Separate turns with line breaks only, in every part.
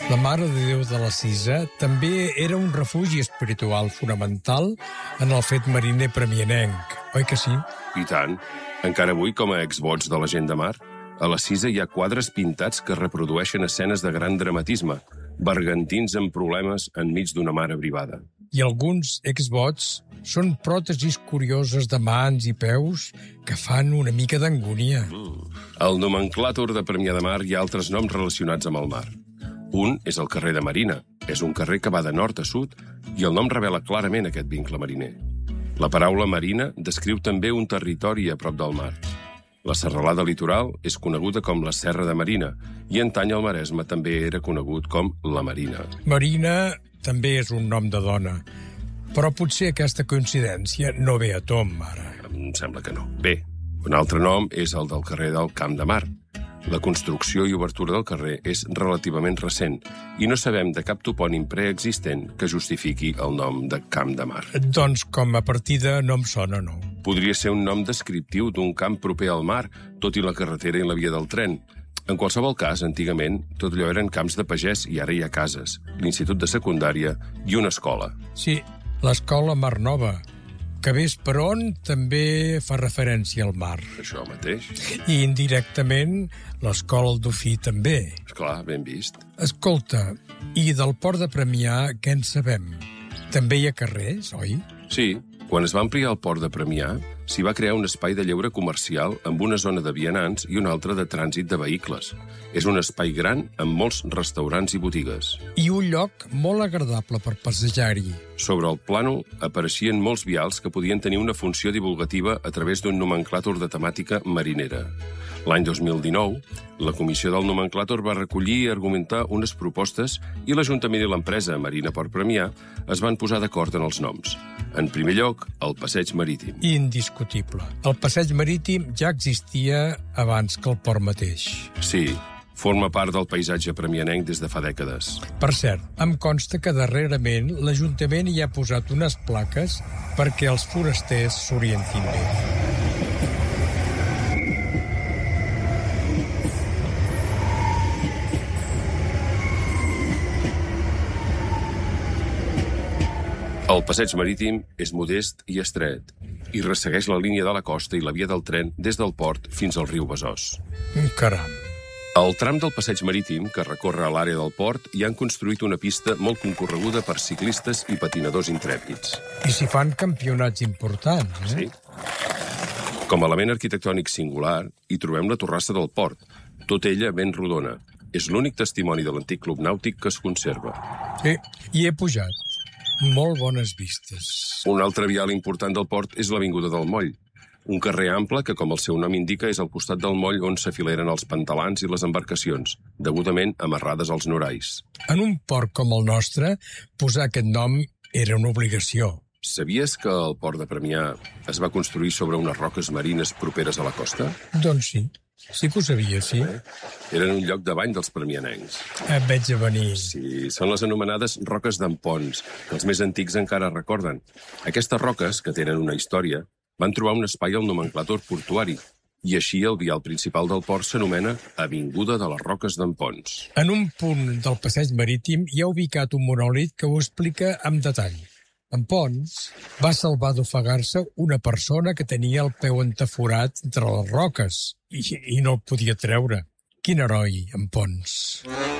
La Mare de Déu de la Cisa també era un refugi espiritual fonamental en el fet mariner premianenc, oi que sí?
I tant. Encara avui, com a exvots de la gent de mar, a la Cisa hi ha quadres pintats que reprodueixen escenes de gran dramatisme, bergantins amb problemes enmig d'una mar abrivada.
I alguns exvots són pròtesis curioses de mans i peus que fan una mica d'angúnia.
Al nomenclàtor de Premià de Mar hi ha altres noms relacionats amb el mar. Un és el carrer de Marina. És un carrer que va de nord a sud i el nom revela clarament aquest vincle mariner. La paraula marina descriu també un territori a prop del mar. La serralada litoral és coneguda com la Serra de Marina i antany el Maresme també era conegut com la Marina.
Marina també és un nom de dona, però potser aquesta coincidència no ve a tom, ara.
Em sembla que no. Bé, un altre nom és el del carrer del Camp de Mar. La construcció i obertura del carrer és relativament recent i no sabem de cap topònim preexistent que justifiqui el nom de Camp de Mar.
Doncs com a partida no em sona, no.
Podria ser un nom descriptiu d'un camp proper al mar, tot i la carretera i la via del tren. En qualsevol cas, antigament, tot allò eren camps de pagès i ara hi ha cases, l'institut de secundària i una escola.
Sí, l'escola Mar Nova, que ves per on també fa referència al mar.
Això mateix.
I indirectament l'escola El Dofí també.
Esclar, ben vist.
Escolta, i del Port de Premià què en sabem? També hi ha carrers, oi?
Sí, quan es va ampliar el port de Premià, s'hi va crear un espai de lleure comercial amb una zona de vianants i una altra de trànsit de vehicles. És un espai gran amb molts restaurants i botigues.
I un lloc molt agradable per passejar-hi.
Sobre el plànol apareixien molts vials que podien tenir una funció divulgativa a través d'un nomenclàtor de temàtica marinera. L'any 2019, la Comissió del Nomenclàtor va recollir i argumentar unes propostes i l'Ajuntament i l'empresa Marina Port Premià es van posar d'acord en els noms. En primer lloc, el Passeig Marítim.
Indiscutible. El Passeig Marítim ja existia abans que el port mateix.
Sí, forma part del paisatge premianenc des de fa dècades.
Per cert, em consta que darrerament l'Ajuntament hi ha posat unes plaques perquè els forasters s'orientin bé.
El passeig marítim és modest i estret i ressegueix la línia de la costa i la via del tren des del port fins al riu Besòs.
Caram.
Al tram del passeig marítim, que recorre a l'àrea del port, hi han construït una pista molt concorreguda per ciclistes i patinadors intrèpids.
I s'hi fan campionats importants,
Sí. Com a element arquitectònic singular, hi trobem la torrassa del port, tota ella ben rodona. És l'únic testimoni de l'antic club nàutic que es conserva.
Sí, hi he pujat. Molt bones vistes.
Un altre vial important del port és l'Avinguda del Moll, un carrer ample que, com el seu nom indica, és al costat del moll on s'afileren els pantalans i les embarcacions, degudament amarrades als norais.
En un port com el nostre, posar aquest nom era una obligació.
Sabies que el port de Premià es va construir sobre unes roques marines properes a la costa?
Doncs sí. Sí que ho sabia, sí.
Eren un lloc de bany dels premianencs.
Et veig a venir.
Sí, són les anomenades roques d'Empons, que els més antics encara recorden. Aquestes roques, que tenen una història, van trobar un espai al nomenclàtor portuari, i així el vial principal del port s'anomena Avinguda de les Roques d'Empons.
En un punt del passeig marítim hi ha ubicat un monòlit que ho explica amb detall. En Pons va salvar d'ofegar-se una persona que tenia el peu entaforat entre les roques i no el podia treure. Quin heroi, en Pons.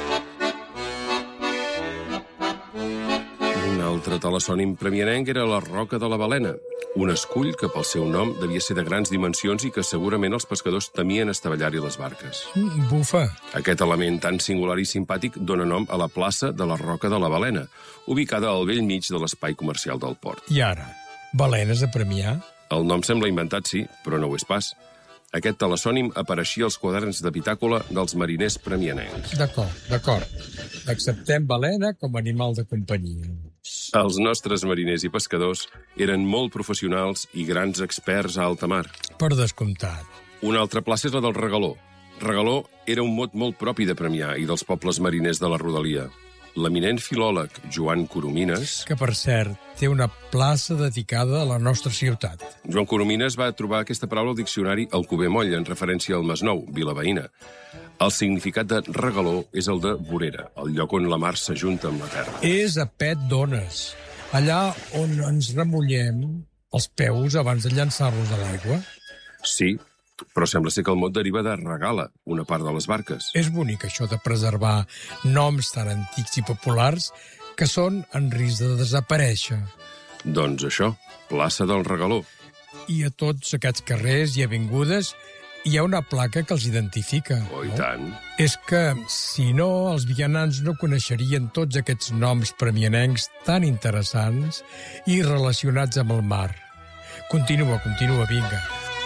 Un altre talasònim premianenc era la Roca de la Balena, un escull que pel seu nom devia ser de grans dimensions i que segurament els pescadors temien estavellar-hi les barques.
Bufa.
Aquest element tan singular i simpàtic dona nom a la plaça de la Roca de la Balena, ubicada al bell mig de l'espai comercial del port.
I ara, balenes a Premià?
El nom sembla inventat, sí, però no ho és pas. Aquest talasònim apareixia als quaderns de bitàcola dels mariners premianencs.
D'acord. Acceptem balena com a animal de companyia.
Els nostres mariners i pescadors eren molt professionals i grans experts a alta mar.
Per descomptat.
Una altra plaça és la del Regaló. Regaló era un mot molt propi de Premià i dels pobles mariners de la rodalia. L'eminent filòleg Joan Coromines...
Que, per cert, té una plaça dedicada a la nostra ciutat.
Joan Coromines va trobar aquesta paraula al diccionari Alcover Moll, en referència al Masnou, vila veïna. El significat de regaló és el de vorera, el lloc on la mar s'ajunta amb la terra.
És a pet d'ones, allà on ens remullem els peus abans de llançar-los a l'aigua.
Sí, però sembla ser que el mot deriva de regala, una part de les barques.
És bonic això de preservar noms tan antics i populars que són en risc de desaparèixer.
Doncs això, plaça del Regaló.
I a tots aquests carrers i avingudes hi ha una placa que els identifica.
Oh, i tant.
És que, si no, els vianants no coneixerien tots aquests noms premianencs tan interessants i relacionats amb el mar. Continua, vinga.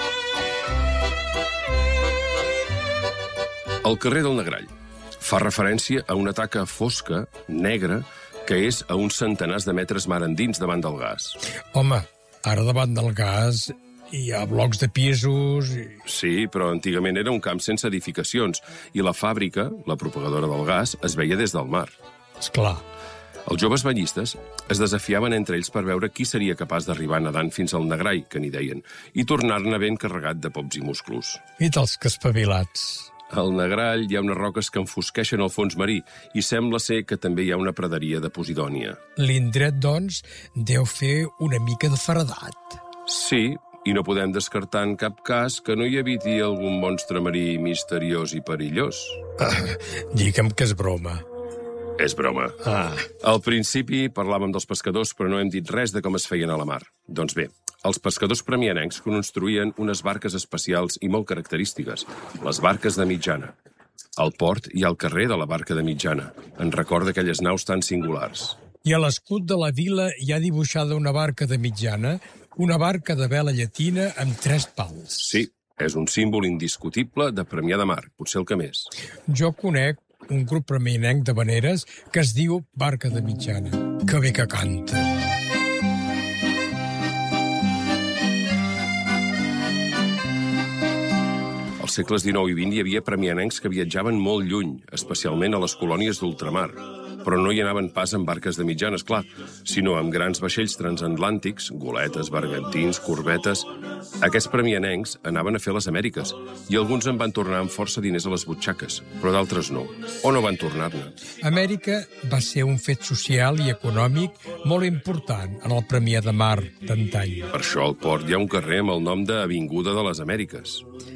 El carrer del Negrall fa referència a una taca fosca, negra, que és a uns centenars de metres mar endins davant del gas.
Home, ara davant del gas hi ha blocs de pisos...
Sí, però antigament era un camp sense edificacions i la fàbrica, la propagadora del gas, es veia des del mar.
Esclar.
Els joves banyistes es desafiaven entre ells per veure qui seria capaç d'arribar nedant fins al Negrall, que n'hi deien, i tornar-ne ben carregat de pops i musclos.
I tals que espavilats.
Al Negrall hi ha unes roques que enfosqueixen el fons marí i sembla ser que també hi ha una praderia de Posidònia.
L'indret, doncs, deu fer una mica de faradat.
Sí, i no podem descartar en cap cas que no hi habiti algun monstre marí misteriós i perillós.
Digue'm que és broma.
És broma. Al principi parlàvem dels pescadors, però no hem dit res de com es feien a la mar. Doncs bé, els pescadors premianencs construïen unes barques especials i molt característiques, les barques de mitjana. Al port hi ha el carrer de la barca de mitjana, en record d'aquelles naus tan singulars.
I a l'escut de la vila hi ha dibuixada una barca de mitjana, una barca de vela llatina amb 3 pals.
Sí, és un símbol indiscutible de Premià de Mar, potser el que més.
Jo conec un grup premianenc de veneres que es diu Barca de Mitjana. Que bé que canta.
Als segles XIX i XX hi havia premianencs que viatjaven molt lluny, especialment a les colònies d'ultramar. Però no hi anaven pas amb barques de mitjanes, clar, sinó amb grans vaixells transatlàntics, goletes, bergantins, corbetes. Aquests premianencs anaven a fer les Amèriques, i alguns en van tornar amb força diners a les butxaques, però d'altres no, o no van tornar-ne.
Amèrica va ser un fet social i econòmic molt important en el Premià de Mar d'antany.
Per això al port hi ha un carrer amb el nom d'Avinguda de les Amèriques.